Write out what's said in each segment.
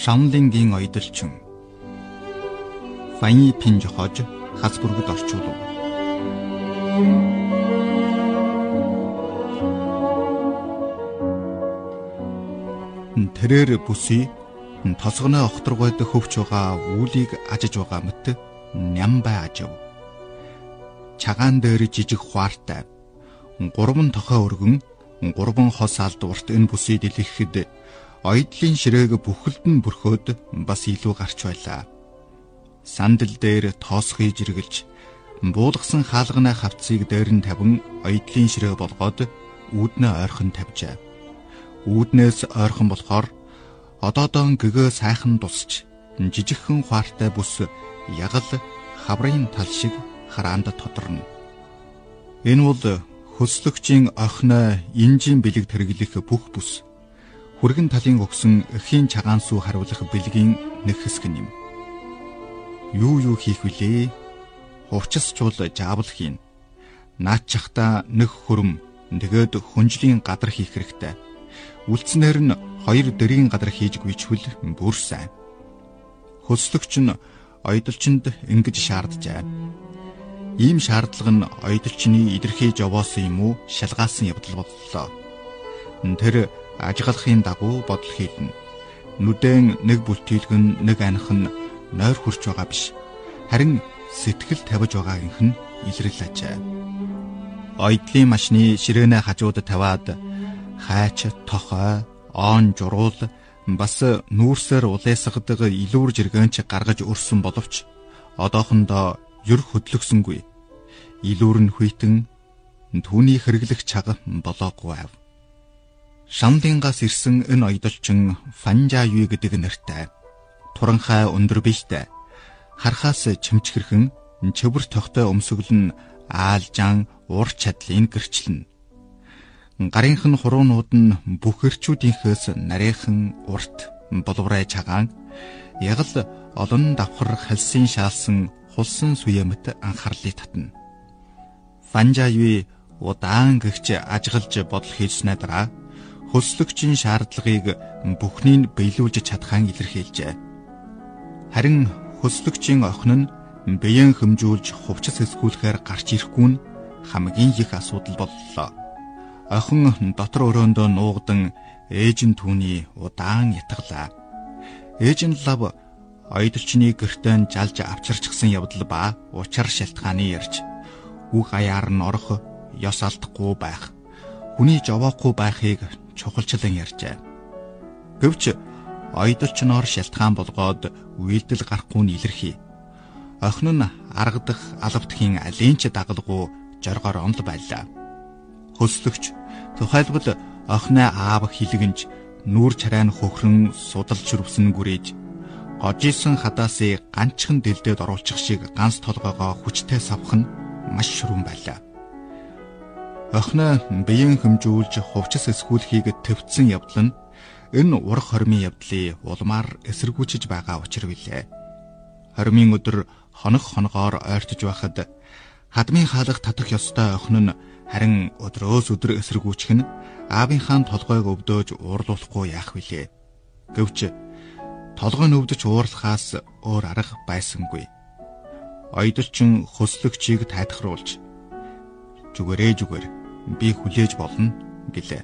Шанлингийн ойдолчин Фани Пинж хож хаз бүргэд орчуулав. Тэрээр бүсий тосгоно огторгойд хөвч байгаа үүлийг ажиж байгаа мэт нямбай ажив. Чагаан дээр жижиг хуартай 3 тохой өргөн 3 хос алдварт энэ бүсийг дэлгэхэд ойдлын ширээг бүхэлд нь бүрхөөд бас илүү гарч байлаа. Сандал дээр тоосхий жиргэлж буулгасан хаалганы хавцыг дээр нь тавин ойдлын ширээ болгоод үүднээ ойрхон тавьжээ. Үүднээс ойрхон болохоор одоодон гэгөө сайхан тусч жижигхэн хуартай бүс ягал хаврын тал шиг хараанд тодорно. Энэ бол хөслөгчийн охиноо инжийн бэлэг тэргэлэх бүх бүс. Хүргэн талын өгсөн эхийн чагаан сүү харуулах бэлгийн нэг хэсэг юм. Юу хийх вүлээ? Хувцасчул жаавал хийн. Наачхта нэг хөрөм тэгээд хүнжлийн гадар хийх хэрэгтэй. Үлдснээр нь 2 дэрийн гадар хийж гүйчвэл бүр сайн. Хөслөгч нь ойдолчинд ингэж шаарджээ. Ийм шаардлага нь ойдолчны идэрхий жовоосон юм уу шалгаасан явдал боллоо. Тэр ажиглахын дагуу бодол хийлнэ. Нүдэн нэг бүлтийлгэн нэг аних нь нойр хурч байгаа биш. Харин сэтгэл тавьж байгаагийнх нь илрэл ажээ. Ойдлын машины ширээнэ хажууд тавиад хайч тохой он журуул бас нүүрсээр улаасгадаг илүүр жиргэнч гаргаж өрсөн боловч одоохондоо юр хөдлөгсөнгүй. Илүүр нь хүйтэн түүний хэрэглэх чага болоогүй ав. Шанлингаас ирсэн энэ ойдолчин Фанжаюй гэдэг нэртэй. Туранхай өндөр бийтэй. Харахаас чимчгэрхэн чөвөр тогтой өмсгөл нь аалжан ур чадлын гэрчлэн. Гарынх нь хуруунууд нь бүх эрчүүдийнхээс нарийнхан урт боловрай чагаан ягал олон давхар халсын шаалсан хулсан сүемэт анхаарлыг татна. Фанжаюй удаан гэгч ажиглаж бодол хийснээр дараа хөслөгчийн шаардлагыг бүхнийг биелүүлж чадхаан илэрхийлжээ. Харин хөслөгчийн охин нь биеэн хэмжүүлж хувцас эсгүүлэхээр гарч ирэхгүй нь хамгийн их асуудал боллоо. Охин дотор өрөөндөө нуугдан ээж нь түүний удаан ятгалаа. Ээж нь лав ойдолчны гэртэн жалж авчирчсан явдал ба учир шалтгааны ярьж үг аяар нь орох, ёс алдахгүй байх, хүний жовоохгүй байхыг чухалчлан ярьжээ. Гэвч ойдолчноор шалтгаан болгоод үйлдэл гарахгүй нь илэрхий. Охин нь аргадах алавдхийн алинч дагалгүй жоргоор онл байлаа. Хөслөгч тухайлбал охины аав хилэгнж нүүр чарай нь хөхрөн судалж шүрвсэн гүрээж гожисэн хадаасыг ганчхан дэлдээд оруулчих шиг ганц толгоогоо хүчтэй савх нь маш шүрэн байлаа. Охиноо биеэн хэмжүүлж хувцас эсгүүлэхийг төвцсөн явдал нь энэ урах хормын явдлыг улмаар эсэргүүцэж байгаа учир билээ. Хормын өдөр хоногоор ойртож байхад хадмын хаалга татах ёстой охин нь харин өдрөөс өдөр эсэргүүцэх нь аавынхаа толгойг өвдөөж уурлуулахгүй яах вүлээ. Гэвч толгой нь өвдөж уурлахаас өөр арга байсангүй. Ойдолчин хөслөгчийг тайтгаруулж зүгээр би хүлээж болно гэлээ.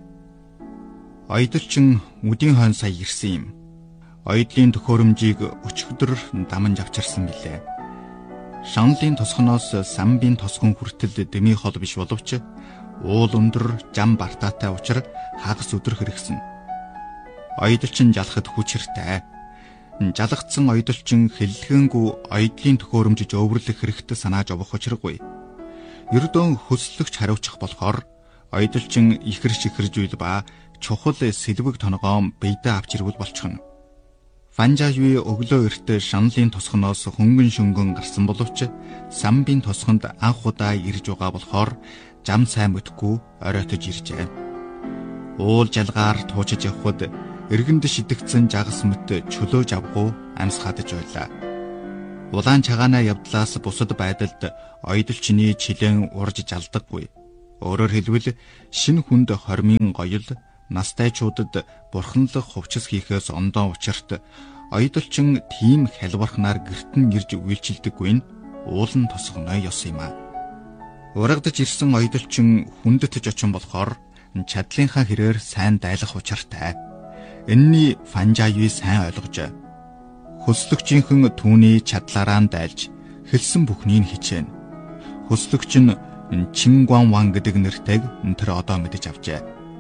Ойдолчин үдийн хойно сая ирсэн юм. Ойдлын төхөөрөмжийг өчигдөр дамж авчирсан гэлээ. Шанлын тосгоноос самбын тосгон хүртэл дэмий хол биш боловч уул өндөр жам бартаатай учраа хагас өдөр хэрэгсэн. Ойдолчин жалахад хүч хэртэй. Жалгацсан ойдолчин хэллэгэнгүй ойдлын төхөөрөмж өвөрлөх хэрэгтэй санааж овох учиргүй. Ердөө хөслөгч хариучих болохоор ойдолчин ихэрч үйл ба чухал сэлбэг тоногоон бийдэ авч ирвэл болчихно. Фанжаюй өглөө эрт Шанлын тосгоноос хөнгөн шөнгөн гарсан боловч самбын тосгонд анх удаа ирж байгаа болохоор зам сайн мэдгүй оройтож иржээ. Уул жалгаар туучиж явхад эргэнд шидэгдсэн жагас мэт чөлөөж авгуу амьсгаадж байлаа. Улаан чагаанаа явдлаас бусад байдалд ойдолчны чилэн урж жалдаггүй. Өөрөөр хэлбэл шинэ хүнд хормын гоёл настайчуудад бурханлах хувцас хийхээс ондоо учирт Оёдолчин тийм хялбархнаар гэртэн ирж үйлчилдэггүй нь уулан тосгоно ёс юм а. Урагдж ирсэн оёдолчин хүндэт очин болохоор чадлынхаа хэрээр сайн дайлах учиртай. Энэний Фанжаюй сайн ойлгож хөслөгчийнхэн түүний чадлаараа дайлж хэлсэн бүхнийг хичээнэ. Хөслөгч нь Чингуан гэдэг нэртэйг тэр одоо мэдэж авчээ.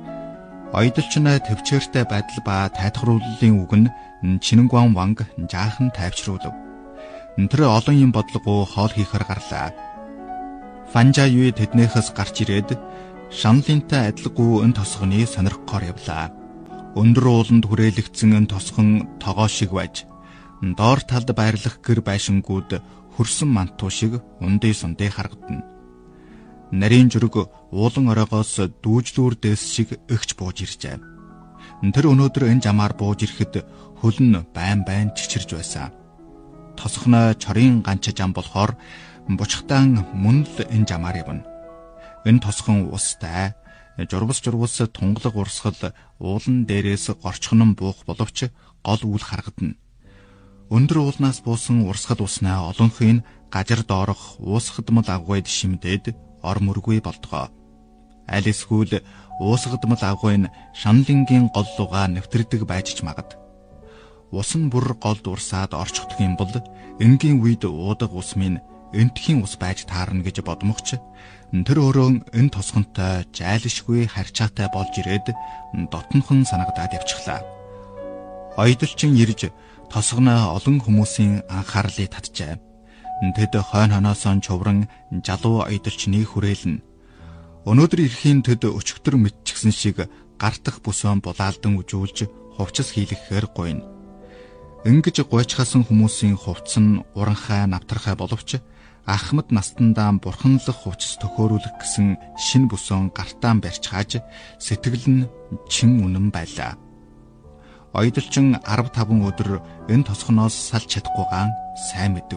Оёдолчнаа төвчээртэй байдал ба тайлхрууллын үг нь Чингуан Ванг жаахан тайвшруулв. Тэр олон юм бодлого хоол хийхээр гарлаа. Фанжаюй тэднийхээс гарч ирээд Шанлинтай адилгүй эн тосгоны сонирхохоор явлаа. Өндөр ууланд хүрээлэгдсэн эн тосгон тогоо шиг байж, доор талд байрлах гэр байшингууд хөрсөн мантуу шиг ундын сундыг харагдана. Нарийн жураг уулан оройгоос дүүжлүүр дээс шиг өгч бууж иржээ. Тэр өнөөдөр энэ жамаар бууж ирэхэд хөл нь байн чичирж байсан. Тосгоноо чорын ганч жам болохоор бучхтаан мөн л энэ жамаар явна. Энэ тосгон устай, журвас тунгалаг урсгал уулан дээрээс горчхонон буух боловч гол үл харагдана. Өндөр уулнаас буусан урсгал уснаа олонхын гажар доорох уусгадмал агуйд шимдээд ор мөргүй болдгоо. Аль эсвэл уусгадмал агуй нь Шанлингийн гол лугаа нэвтрдэг байж ч магад. Ус нь бүр голд урсаад орчихдог юм бол энгийн үед уудаг ус минь энтхийн ус байж таарна гэж бодмогч тэр өөрөө энэ тосгонтой жайлшгүй харьцаатай болж ирээд дотнохон санагдаад явчихлаа. Оёдолчин ирж тосгоноо олон хүмүүсийн анхаарлыг татжээ. Тэд хойно хоноосоо чувран жалуу оёдолчныг хүрээлнэ. Өнөөдөр ирэхийн тэд өчигдөр мэдчихсэн шиг гартах бүсөөн булаалдан үжүүлж хувцас хийлгэхээр гуйна. Ингэж гуйчхасан хүмүүсийн хувцс нь уранхай навтархай боловч Ахмад настандаа бурханлах хувцас төхөөрүүлэх гэсэн шин бүсөөн гартаан барьж хааж сэтгэл нь чин үнэн байлаа. Оёдолчин 15 өдөр энэ тосгоноос салж чадахгүйгаан сайн мэдэв.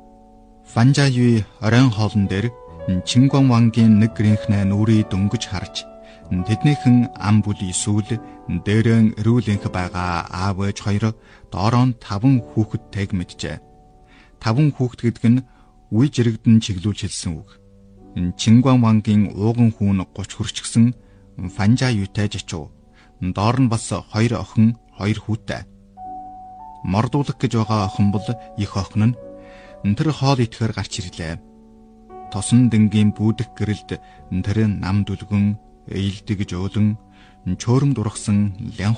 Фанжаюй оройн хоолн дээр Чингуан Вангийн нэг гэрийнхнээ нүрий дөнгөж харж тэднийхэн ам бүл эсвэл дээрэн эрүүлэнх байгаа аав ээж хоёр доороо 5 хүүхэдтэйг мэджээ. 5 хүүхэд гэдэг нь үе жирэгдэн чиглүүлж хэлсэн үг. Чингуан Вангийн ууган хүүн 30 хүрчгсэн Фанжаюйтай жичүү. Доор нь бас 2 охин, 2 хүүтэй. Мордуулах гэж байгаа охин бол их охин нь тэр хоол идэхээр гарч ирлээ. Тосон дэнгийн бүүдэх гэрэлд тэр нам дүлгэн, эйлдэг жөөлөн, чөөрөмд ургасан лям